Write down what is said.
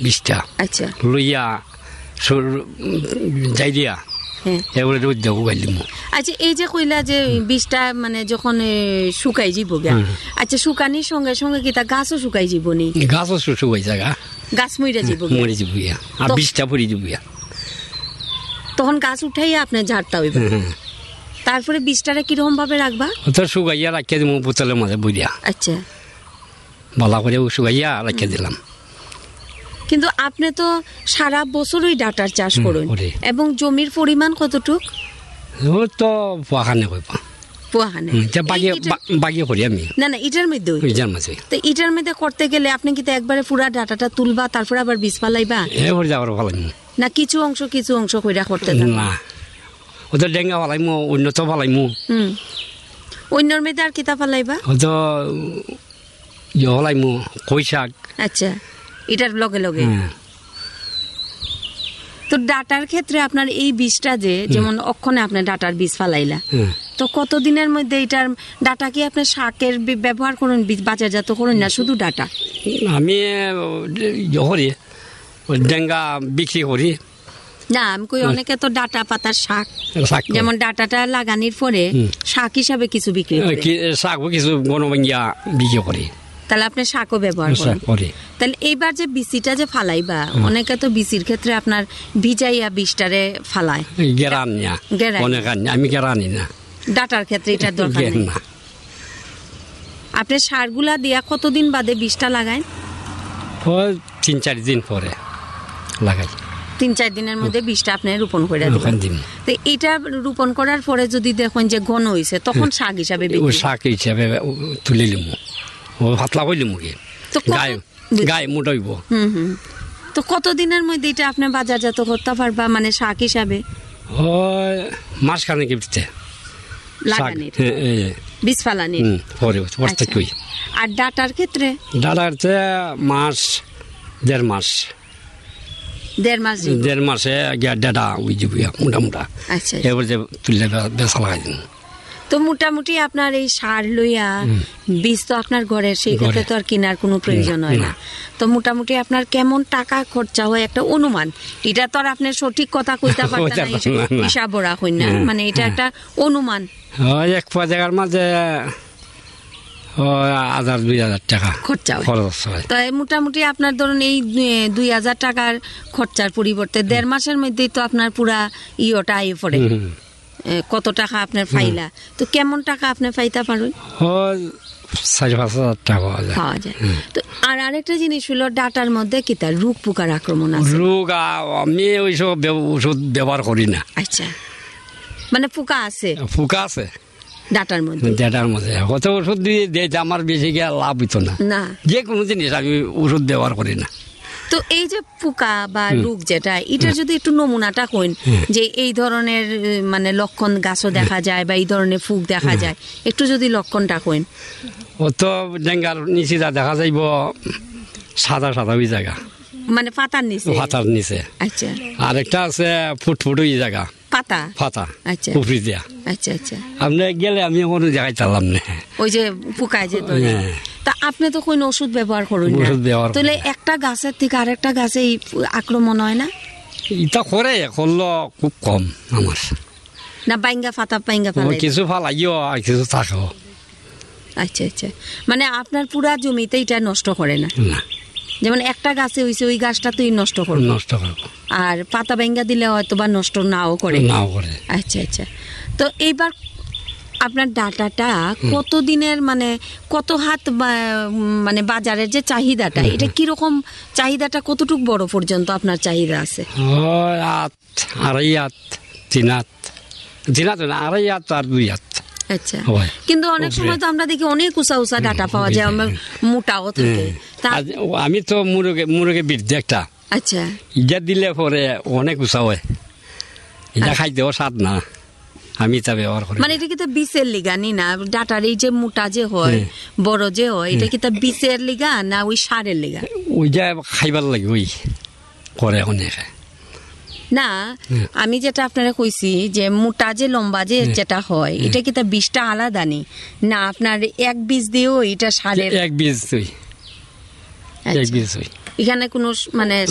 20টা আচ্ছা লইয়া যাই দিয়া এবারে রোদ দেবো গাইলিম। আচ্ছা এই যে কইলা যে 20টা মানে যখন শুকাই যাব গা, আচ্ছা শুকানির সঙ্গে সঙ্গে কি তা গাছও শুকাই যাব নি? গাছও শুকাই জায়গা, গাছ মইরা যাব, মরে যাব ইয়া, আর 20টা পড়ে যাব ইয়া। তখন গাছ উঠাইয়া আপনি ঝাড়তা হইব, তারপরে 20টারে কিরকম ভাবে রাখবা? তো শুকাইয়া রাখিয়া দিব বোতলের মাঝে বইয়া। আচ্ছা ভালো করে শুকাইয়া রাখিয়া দিলাম। কিন্তু আপনি তো সারা বছরই ডাটার চাষ করুন, এবং জমির পরিমাণ কতটুক? ও তো পোয়াখানে কইবা, পোয়াখানে বাগিয়ে করি আমি। না না ইটার মধ্যে, ইটার মাঝে। তো ইটার মধ্যে করতে গেলে আপনি কি একবারে পুরা ডাটাটা তুলবা তারপরে আবার বীজ ফালাইবা? এবার যাওয়ার ভালো না কিছু অংশ কইরা করতে দেন না, ওদের ডেঙ্গা ফালাইমু, উন্নত ফালাইমু। অন্যর মধ্যে আর কিতা ফালাইবা? ওদের ফালাইমু কই শাক। আচ্ছা এটার লগে লগে। তো ডাটার ক্ষেত্রে আপনার এই বীজটা যে যেমন অক্ষণে আপনার ডাটার বীজ ফালাইলা, তো কতদিনের মধ্যে এটার ডাটা কি আপনি শাকের ব্যবহার করুন, বাজারজাত করুন না শুধু ডাটা? আমি করি ডেঙ্গা বিক্রি করি। না আমি কই অনেকে তো ডাটা পাতার শাক, যেমন ডাটাটা লাগানির পরে শাক হিসাবে কিছু বিক্রি করে, শাকও কিছু গণবাঙ্গিয়া বিক্রি করি। তাহলে আপনি শাকও ব্যবহার করেন। তাহলে এইবার যে বিচিটা যে ফালাইবা, অনেকে তো বিচির ক্ষেত্রে আপনার ভিজাইয়া বীজটারে ফালায়, আমি গেরানি না। ডাটার ক্ষেত্রে এটার দরকার নেই। আপনি সারগুলা দিয়া কতদিন বাদে বীজটা লাগায়? 3-4 দিন পরে লাগাই। 3-4 দিনের মধ্যে বীজটা আপনি রোপণ করে দিবেন। তো এটা রোপণ করার পরে যদি দেখেন যে ঘন হয়েছে, তখন শাক হিসাবে শাক হিসাবে তুলে নিব, পাতলা করে নিব, গায়ে মোটাইব। তো কতদিনের মধ্যে এটা আপনি বাজারজাত করতে পারবা, মানে শাক হিসাবে? মাসখানেক লাগানির বীজ ফালানির পরে। আর ডাটার ক্ষেত্রে? ডাটার মাস 1.5 মাস। 1.5 মাসে ডাটা উই যাব মোটামুটা। আচ্ছা এবার যে তুললে বেচা লাগাই দিন। তো মোটামুটি আপনার এই সার লইয়া বীজ তো আপনার ঘরের, সেই ক্ষেত্রে তো আর কেনার কোনো প্রয়োজন হয় না। তো মোটামুটি আপনার কেমন টাকা খরচা হয় একটা অনুমান? এটা তো আর আপনি সঠিক কথা কইতে পারতেন না, হিসাব রাখুন না, মানে এটা একটা অনুমান। এক জায়গার মাঝে 1000-2000 টাকা খরচা হয়। তো মোটামুটি আপনার ধরুন এই 2000 টাকার খরচার পরিবর্তে 1.5 মাসের মধ্যেই তো আপনার পুরা ইয়েটা আইয়ে পড়ে। কত টাকা আপনার ফাইলা, তো কেমন টাকা আপনি ফাইতে পারেন? 4-5 টাকা পাওয়া যায়। তো আর আরেকটা জিনিস হলো ডাটার মধ্যে কি তার রোগ পোকার আক্রমণ আছে? রোগ আমি ওইসব ওষুধ ব্যবহার করি না। আচ্ছা মানে পোকা আছে? পোকা আছে ডাটার মধ্যে। কত ওষুধ দিয়ে দিয়েছে, আমার বেশি গিয়ে লাভ হইতো না। যে কোনো জিনিস আমি ওষুধ ব্যবহার করি না। তো এই যে পোকা বা রোগ যেটা, এটা যদি একটু নমুনাটা কইন যে এই ধরনের মানে লক্ষণ গাছও দেখা যায় বা এই ধরনের ফুক দেখা যায়, একটু যদি লক্ষণটা কইন। ও তো ডেঙ্গার নিচে দেখা যাইব সাদা ওই জায়গা, মানে পাতার নিচে। আচ্ছা আর একটা আছে ফুটফুট ওই জায়গা পাতা। আচ্ছা উপরি দিয়া। আচ্ছা আপনি গেলে আমি কোনো জায়গায় চালাম না, ওই যে পোকায় যে ধরে। তা আপনি তো কোন ওষুধ ব্যবহার করুন না, তাহলে একটা গাছের থেকে আরেকটা গাছে আক্রমণ হয় না? এটা করলো খুব কম আমার না, পাতা ফালাই কিছু ফালাইও আর কিছু থাকো। আচ্ছা মানে আপনার পুরা জমিতে এটা নষ্ট করে না? যেমন একটা গাছে হইছে, ওই গাছটা তুই নষ্ট করবো, আর পাতা ভাঙ্গা দিলে হয়তো বা নষ্ট নাও করে। আচ্ছা তো এইবার আপনার ডাটাটা কতদিনের, মানে কত হাত, মানে বাজারের যে চাহিদাটা, এটা কিরকম চাহিদাটা, কতটুকু বড় পর্যন্ত আপনার চাহিদা আছে? 2.5 হাত 3 হাত, 2.5 হাত আর 2 হাত। আচ্ছা কিন্তু অনেক সময় তো আমরা দেখি অনেক উঁচা ডাটা পাওয়া যায়, মোটাও থাকে। আমি তো মুরগে বীর্য একটা, আচ্ছা ইটা দিলে পরে অনেক উঁচা হয়, এটা খাইতেও স্বাদ না, আমি তা ব্যবহার করি। মানে এটা কি তো বীজের লিগা নি না? ডাটার এই যে মোটা যে হয়, বড় যে হয়, এটা কি তো বীজের লিগা না ওই সারের লিগা? ওইটা খাইবার লাগে, ওই করে অনেকে না। আমি যেটা আপনারা কইছি যে মোটা যে লম্বা যে যেটা হয়, এটা কি তা বীজটা আলাদা নি না? আপনার এক বীজ দিয়েও এটা সারের? এক বীজ এখানে কোনো মানে